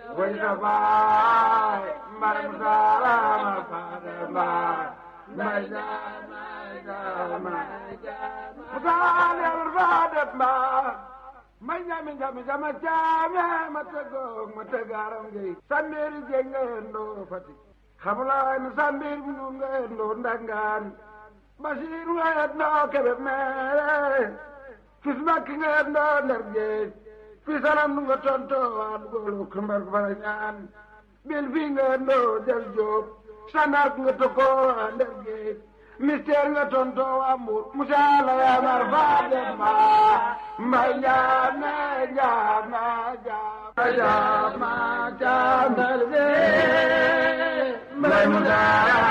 ويغفاي مرمزارا فارما مجاما جاما مطال الرادت ما مجاما جاما جاما جاما متقوم متقارم جي سمير جنگن دو فتي خبلان سمير منونگن دو ndangان بشير ويدنا كبمير فسمك ngendo nergej fi salam nu nga tonto waan golo kumbar faranyan bil fi ngendo del job sanak nga toko ander geej mystère nga tonto amur musala ya mar faade ma mayana jama jama jama jama